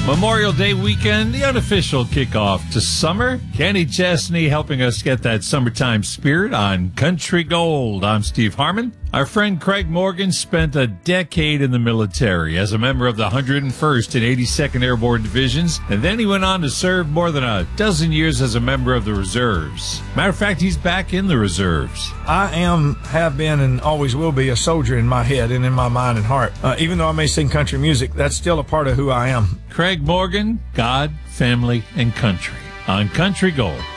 Memorial Day weekend, the unofficial kickoff to summer. Kenny Chesney helping us get that summertime spirit on Country Gold. I'm Steve Harmon. Our friend Craig Morgan spent a decade in the military as a member of the 101st and 82nd Airborne Divisions, and then he went on to serve more than a dozen years as a member of the reserves. Matter of fact, he's back in the reserves. I have been, and always will be a soldier in my head and in my mind and heart. Even though I may sing country music, that's still a part of who I am. Craig Morgan, God, Family, and Country on Country Gold.